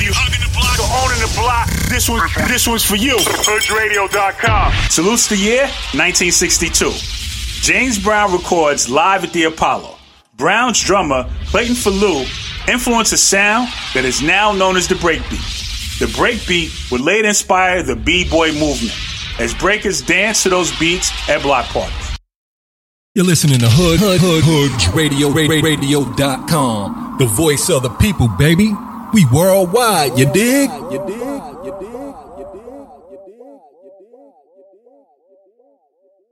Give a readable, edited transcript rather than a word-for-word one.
you hugging the block or owning the block, this one's for you. HoodRadio.com. Salutes the year 1962. James Brown records live at the Apollo. Brown's drummer, Clayton Falou, influenced a sound that is now known as the breakbeat. The breakbeat would later inspire the B-boy movement as breakers dance to those beats at block parties. You're listening to HoodRadio.com, the voice of the people, baby. We worldwide, you dig?